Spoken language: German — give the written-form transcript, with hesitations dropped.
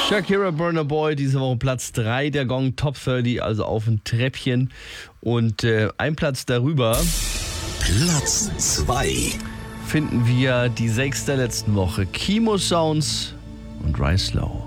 Shakira, Burna Boy, diese Woche Platz 3 der Gong Top 30, also auf ein Treppchen. Und ein Platz darüber Platz 2 finden wir die 6 der letzten Woche. Kimo Sounds und Rise Slow.